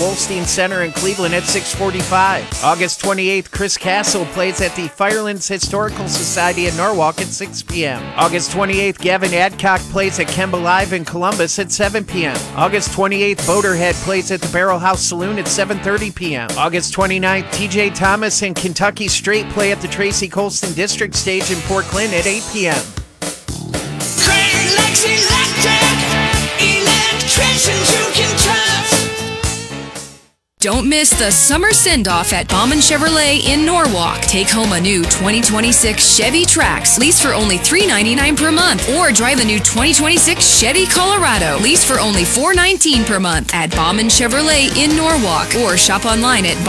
Olstein Center in Cleveland at 6:45. August 28th, Chris Castle plays at the Firelands Historical Society in Norwalk at 6 p.m. August 28th, Gavin Adcock plays at Kemba Live in Columbus at 7 p.m. August 28th, Boaterhead plays at the Barrel House Saloon at 7:30 p.m. August 29th, TJ Thomas and Kentucky Straight play at the Tracy Colston District Stage in Port Clinton at 8 p.m. Great Lakes Electric, electricians you can trust. Don't miss the summer send-off at Bauman Chevrolet in Norwalk. Take home a new 2026 Chevy Trax, leased for only $399 per month. Or drive the new 2026 Chevy Colorado, leased for only $419 per month at Bauman Chevrolet in Norwalk. Or shop online at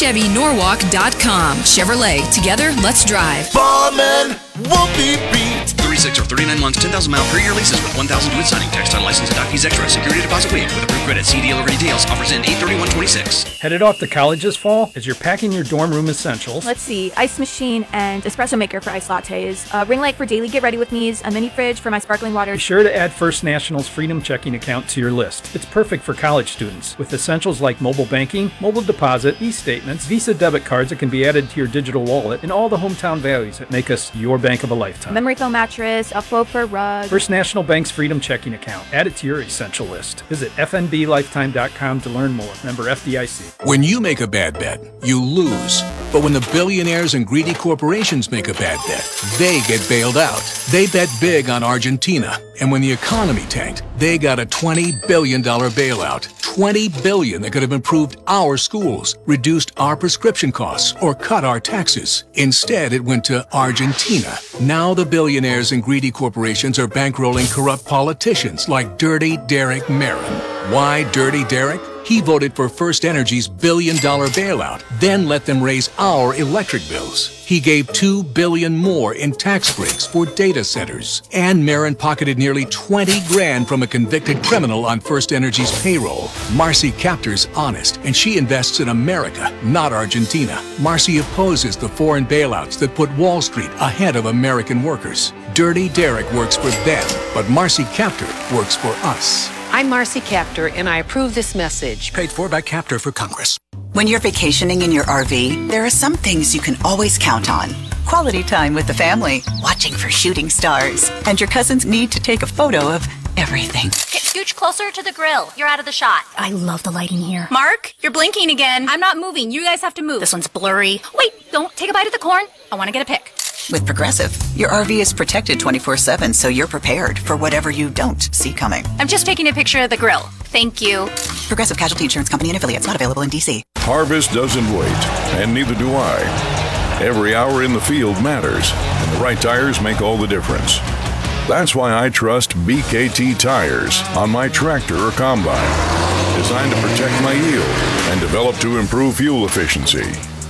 BaumanChevyNorwalk.com. Chevrolet, together, let's drive. Bauman won't be beat. 36 or 39 months, 10,000 mile per year leases with 1,000 to signing. Tax title license and doc fees extra. Security deposit waived with approved credit. See dealer ready details. Offers in 8/31/26. Headed off to college this fall? As you're packing your dorm room essentials, let's see, ice machine and espresso maker for iced lattes, a ring light for daily get ready with me's, a mini fridge for my sparkling water. Be sure to add First National's Freedom checking account to your list. It's perfect for college students with essentials like mobile banking, mobile deposit, e-statements, Visa debit cards that can be added to your digital wallet, and all the hometown values that make us your bank of a lifetime. Memory foam mattress, a faux fur rug. First National Bank's Freedom checking account. Add it to your essential list. Visit fnblifetime.com to learn more. Member FDIC. When you make a bad bet, you lose. But when the billionaires and greedy corporations make a bad bet, they get bailed out. They bet big on Argentina. And when the economy tanked, they got a $20 billion bailout. $20 billion that could have improved our schools, reduced our prescription costs, or cut our taxes. Instead, it went to Argentina. Now the billionaires and greedy corporations are bankrolling corrupt politicians like Dirty Derek Merrin. Why Dirty Derek? He voted for First Energy's billion-dollar bailout, then let them raise our electric bills. He gave $2 billion more in tax breaks for data centers. And Merrin pocketed nearly $20 grand from a convicted criminal on First Energy's payroll. Marcy Kaptur's honest, and she invests in America, not Argentina. Marcy opposes the foreign bailouts that put Wall Street ahead of American workers. Dirty Derek works for them, but Marcy Kaptur works for us. I'm Marcy Kaptur, and I approve this message. Paid for by Kaptur for Congress. When you're vacationing in your RV, there are some things you can always count on. Quality time with the family, watching for shooting stars, and your cousin's need to take a photo of everything. Scooch closer to the grill. You're out of the shot. I love the lighting here. Mark, you're blinking again. I'm not moving. You guys have to move. This one's blurry. Wait, don't take a bite of the corn. I want to get a pic. With Progressive, your RV is protected 24/7, so you're prepared for whatever you don't see coming. I'm just taking a picture of the grill. Thank you. Progressive Casualty Insurance Company and affiliates, not available in D.C. Harvest doesn't wait, and neither do I. Every hour in the field matters, and the right tires make all the difference. That's why I trust BKT tires on my tractor or combine, designed to protect my yield and developed to improve fuel efficiency.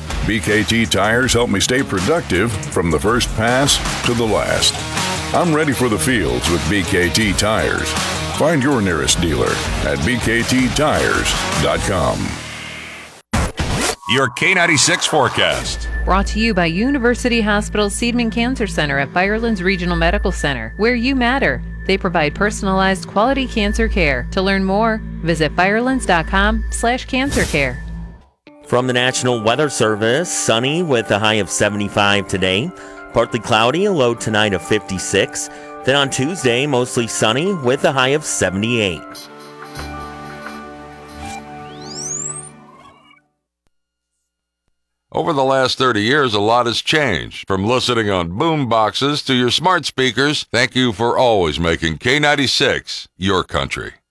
BKT tires help me stay productive from the first pass to the last. I'm ready for the fields with BKT tires. Find your nearest dealer at bkttires.com. Your K96 forecast. Brought to you by University Hospital Seidman Cancer Center at Firelands Regional Medical Center, where you matter. They provide personalized quality cancer care. To learn more, visit firelands.com/cancercare. From the National Weather Service, sunny with a high of 75 today. Partly cloudy, a low tonight of 56. Then on Tuesday, mostly sunny with a high of 78. Over the last 30 years, a lot has changed. From listening on boom boxes to your smart speakers, thank you for always making K96 your country.